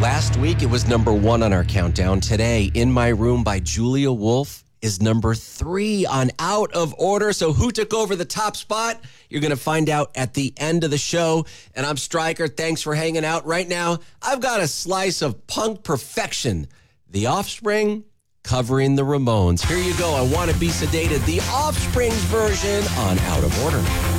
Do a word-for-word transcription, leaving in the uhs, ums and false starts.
Last week, it was number one on our countdown. Today, In My Room by Julia Wolf is number three on Out of Order. So who took over the top spot? You're going to find out at the end of the show. And I'm Stryker. Thanks for hanging out. Right now, I've got a slice of punk perfection. The Offspring covering the Ramones. Here you go. I Want to Be Sedated, the Offspring's version on Out of Order.